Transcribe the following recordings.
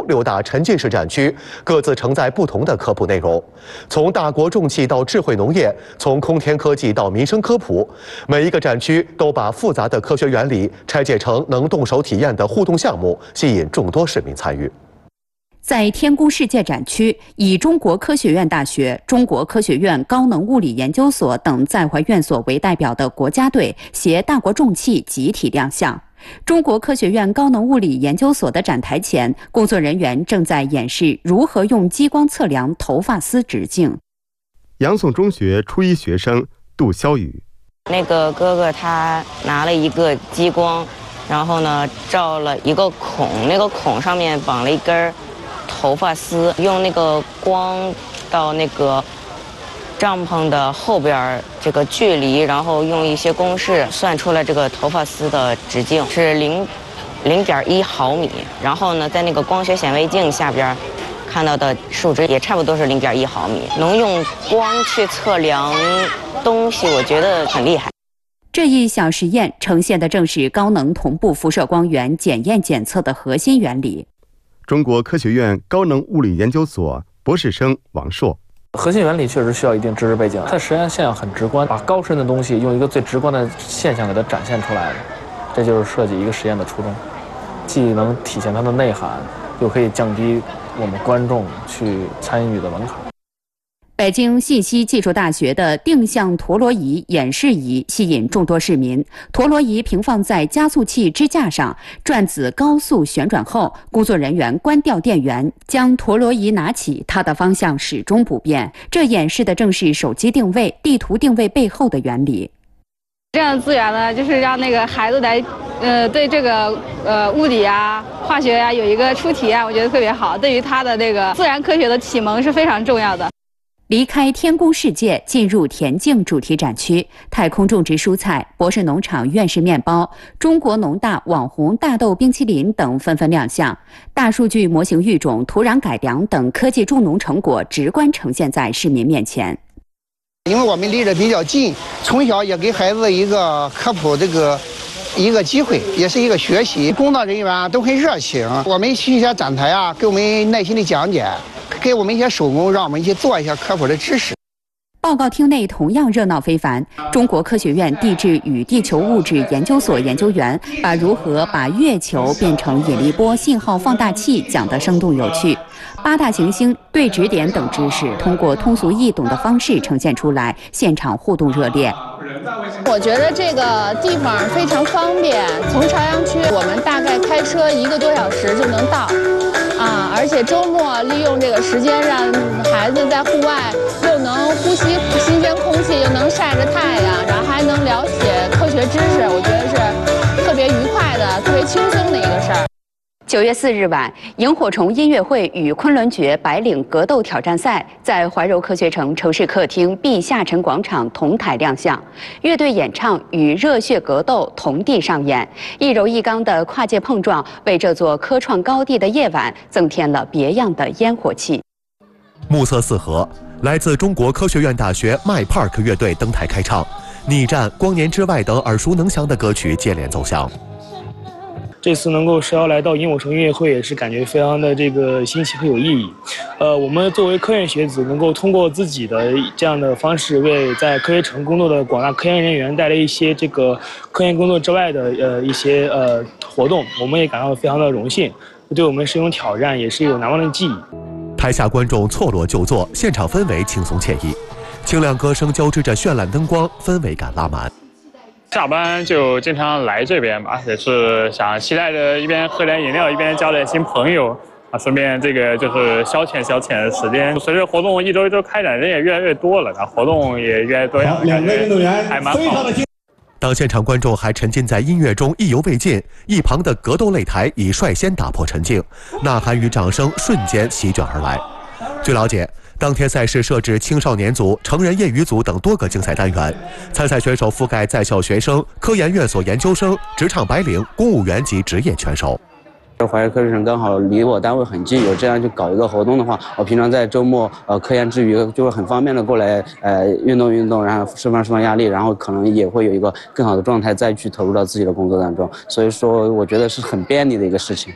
6大沉浸式展区，各自承载不同的科普内容。从大国重器到智慧农业，从空天科技到民生科普，每一个展区都把复杂的科学原理拆解成能动手体验的互动项目，吸引众多市民参与。 在天宫世界展区，以中国科学院大学、中国科学院高能物理研究所等在华院所为代表的国家队携大国重器集体亮相。中国科学院高能物理研究所的展台前，工作人员正在演示如何用激光测量头发丝直径。 杨宋中学初一学生杜潇雨， 那个哥哥他拿了一个激光，然后呢照了一个孔，那个孔上面绑了一根 头发丝，用那个光到那个帐篷的后边这个距离，然后用一些公式算出了这个头发丝的直径是0.1毫米。然后呢，在那个光学显微镜下边看到的数值也差不多是0.1毫米。能用光去测量东西，我觉得很厉害。 这一小实验呈现的正是高能同步辐射光源检验检测的核心原理。 中国科学院高能物理研究所博士生王硕， 核心原理确实需要一定知识背景，它实验现象很直观，把高深的东西用一个最直观的现象给它展现出来了，这就是设计一个实验的初衷，既能体现它的内涵，又可以降低我们观众去参与的门槛。 北京信息技术大学的定向陀螺仪演示仪吸引众多市民。陀螺仪平放在加速器支架上，转子高速旋转后，工作人员关掉电源，将陀螺仪拿起，它的方向始终不变。这演示的正是手机定位、地图定位背后的原理。 这样的资源呢，就是让那个孩子来，对这个物理啊、化学啊有一个初体验，我觉得特别好，对于他的这个自然科学的启蒙是非常重要的。 离开天宫世界，进入田径主题展区，太空种植蔬菜、博士农场院士面包、中国农大网红大豆冰淇淋等纷纷亮相。大数据模型育种、土壤改良等科技助农成果直观呈现在市民面前。 因为我们离得比较近，从小也给孩子一个科普一个机会，也是一个学习。工作人员都很热情，我们去一些展台啊，给我们耐心的讲解。 给我们一些手工，让我们去做一些科普的知识。 报告厅内同样热闹非凡。中国科学院地质与地球物质研究所研究员把如何把月球变成引力波信号放大器讲得生动有趣。8大行星、对指点等知识通过通俗易懂的方式呈现出来，现场互动热烈。 我觉得这个地方非常方便，从朝阳区我们大概开车1个多小时就能到。 而且周末利用这个时间，让孩子在户外又能呼吸新鲜空气，又能晒着太阳，然后还能了解科学知识，我觉得是特别愉快的、特别轻松的一个事儿。 9月4日晚，萤火虫音乐会与昆仑决白领格斗挑战赛在怀柔科学城城市客厅 B 下沉广场同台亮相，乐队演唱与热血格斗同地上演，一柔一刚的跨界碰撞，为这座科创高地的夜晚增添了别样的烟火气。 目测4合，来自中国科学院大学 My Park 乐队登台开唱，逆战、光年之外等耳熟能详的歌曲接连奏响。 这次能够受邀来到萤火虫音乐会，也是感觉非常的新奇和有意义。我们作为科研学子，能够通过自己的这样的方式，为在科学城工作的广大科研人员带来一些科研工作之外的一些活动，我们也感到非常的荣幸。对我们是一种挑战，也是有难忘的记忆。 台下观众错落就坐，现场氛围轻松惬意，清亮歌声交织着绚烂灯光，氛围感拉满。 下班就经常来这边吧，也是想期待着一边喝点饮料，一边交点新朋友啊，顺便就是消遣时间。随着活动一周一周开展，人也越来越多了，活动也越来越多样，感觉还蛮好的。 当现场观众还沉浸在音乐中意犹未尽，一旁的格斗擂台已率先打破沉静，呐喊与掌声瞬间席卷而来。据了解， 当天赛事设置青少年组、成人业余组等多个竞赛单元，参赛选手覆盖在校学生、科研院所研究生、职场白领、公务员及职业拳手。 怀柔科学城刚好离我单位很近，有这样就搞一个活动的话，我平常在周末科研之余就会很方便的过来运动，然后释放压力，然后可能也会有一个更好的状态再去投入到自己的工作当中。所以说，我觉得是很便利的一个事情。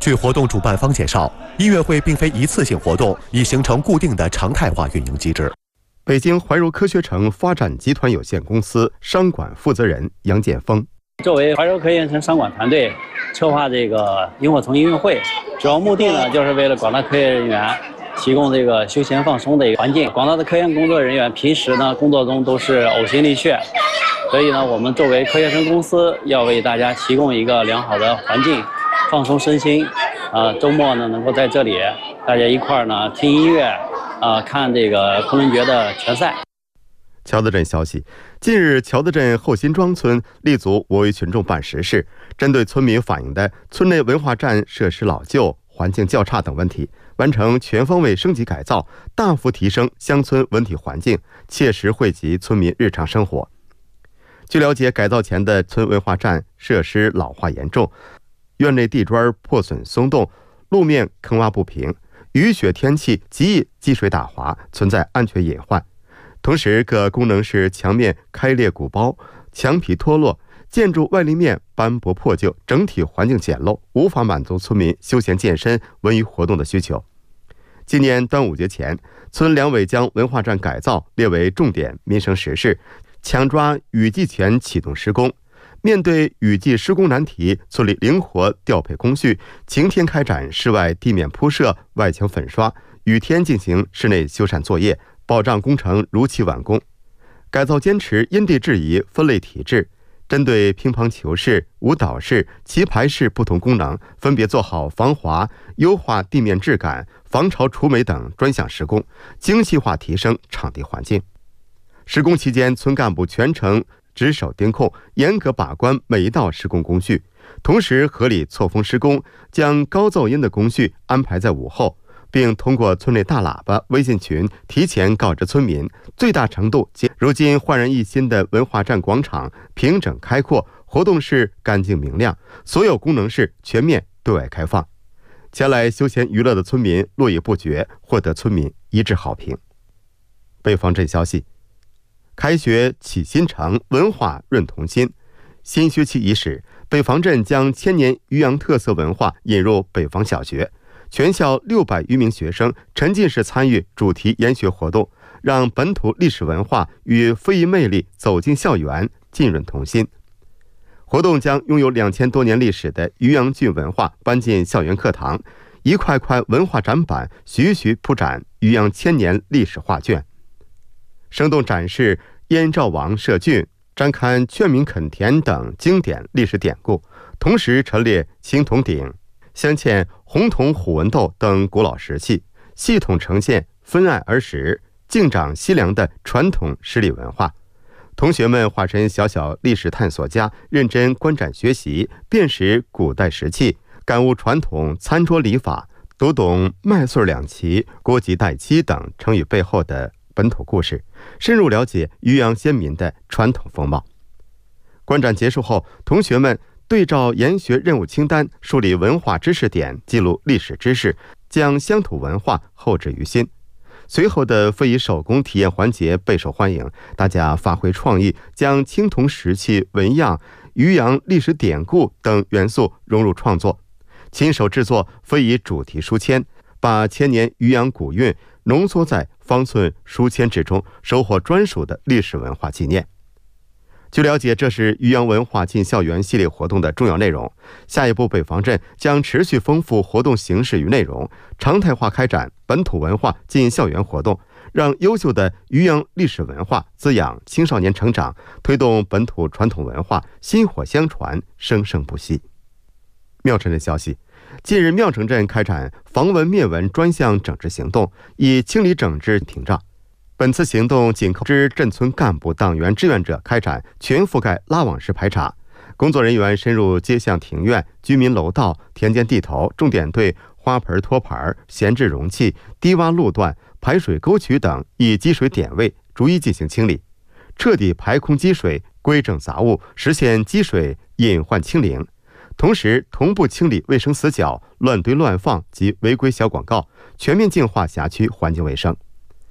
据活动主办方介绍，音乐会并非一次性活动，已形成固定的常态化运营机制。 北京怀柔科学城发展集团有限公司商管负责人杨建峰： 作为怀柔科学城商管团队策划这个萤火虫音乐会，主要目的呢，就是为了广大科研人员提供这个休闲放松的一个环境。广大的科研工作人员平时呢工作中都是呕心沥血，所以呢，我们作为科学城公司要为大家提供一个良好的环境，放松身心。周末呢能够在这里大家一块儿呢听音乐，看这个昆仑决的拳赛。 乔德镇消息，近日乔德镇后辛庄村立足我为群众办实事，针对村民反映的村内文化站设施老旧、环境较差等问题，完成全方位升级改造，大幅提升乡村文体环境，切实惠及村民日常生活。据了解，改造前的村文化站设施老化严重，院内地砖破损松动，路面坑洼不平，雨雪天气极易积水打滑，存在安全隐患。同时，各功能室墙面开裂鼓包，墙皮脱落，建筑外立面斑驳破旧，整体环境简陋，无法满足村民休闲健身、文娱活动的需求。今年端午节前，村两委将文化站改造列为重点民生实事，强抓雨季前启动施工。面对雨季施工难题，村里灵活调配工序，晴天开展室外地面铺设、外墙粉刷，雨天进行室内修缮作业，保障工程如期完工。改造坚持因地制宜分类体制，针对乒乓球室、舞蹈室、棋牌室不同功能，分别做好防滑、优化地面质感、防潮除霉等专项施工，精细化提升场地环境。施工期间，村干部全程值守盯控，严格把关每一道施工工序，同时合理错峰施工，将高噪音的工序安排在午后，并通过村内大喇叭、微信群提前告知村民，最大程度如今焕然一新的文化站广场平整开阔，活动室干净明亮，所有功能室全面对外开放。前来休闲娱乐的村民络绎不绝，获得村民一致好评。北方镇消息，开学启新城，文化润童心。新学期伊始，北方镇将千年渔阳特色文化引入北方小学，全校600余名学生沉浸式参与主题研学活动，让本土历史文化与非遗魅力走进校园，浸润童心。活动将拥有2000多年历史的渔阳郡文化搬进校园课堂，一块块文化展板徐徐铺展渔阳千年历史画卷，生动展示燕赵王设郡、展看劝民垦田等经典历史典故，同时陈列青铜鼎、镶嵌红铜虎纹斗等古老石器，系统呈现分爱儿时、敬长惜良的传统诗礼文化。同学们化身小小历史探索家，认真观展学习，辨识古代石器，感悟传统餐桌礼法，读懂麦穗两齐、锅鸡带鸡等成语背后的本土故事，深入了解渔阳先民的传统风貌。观展结束后，同学们对照研学任务清单，梳理文化知识点，记录历史知识，将乡土文化厚植于心。随后的非遗手工体验环节备受欢迎，大家发挥创意，将青铜石器、纹样、渔阳历史典故等元素融入创作，亲手制作非遗主题书签，把千年渔阳古韵浓缩在方寸书签之中，收获专属的历史文化纪念。据了解，这是渔阳文化进校园系列活动的重要内容。下一步，北方镇将持续丰富活动形式与内容，常态化开展本土文化进校园活动，让优秀的渔阳历史文化滋养青少年成长，推动本土传统文化薪火相传，生生不息。妙城镇消息，近日妙城镇开展防蚊灭蚊专项整治行动，以清理整治屏障。本次行动紧扣之镇村干部、党员、志愿者开展全覆盖拉网式排查，工作人员深入街巷庭院、居民楼道、田间地头，重点对花盆、托盘、闲置容器、低洼路段、排水沟渠等易积水点位逐一进行清理，彻底排空积水，归整杂物，实现积水隐患清零。同时，同步清理卫生死角、乱堆乱放及违规小广告，全面净化辖区环境卫生。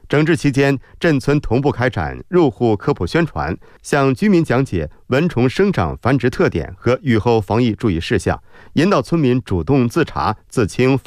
整治期间，镇村同步开展入户科普宣传，向居民讲解蚊虫生长繁殖特点和预后防疫注意事项，引导村民主动自查自清。